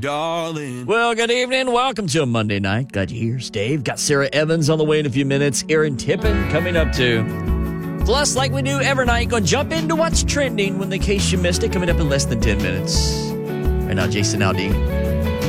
darling. Well, good evening. Welcome to a Monday night. Glad you're here, Dave. Got Sarah Evans on the way in a few minutes. Aaron Tippin coming up too. Plus, like we do every night, going to jump into what's trending when, in case you missed it, coming up in less than 10 minutes. Right now, Jason Aldean.